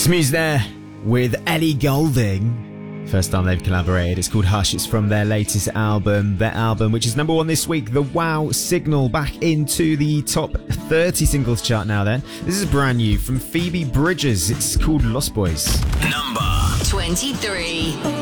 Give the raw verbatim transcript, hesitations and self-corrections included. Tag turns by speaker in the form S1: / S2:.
S1: Smooth there with Ellie Goulding. First time they've collaborated. It's called Hush. It's from their latest album. Their album, which is number one this week, The Wow Signal, back into the top thirty singles chart now then. This is brand new from Phoebe Bridgers. It's called Lost Boys.
S2: Number twenty-three.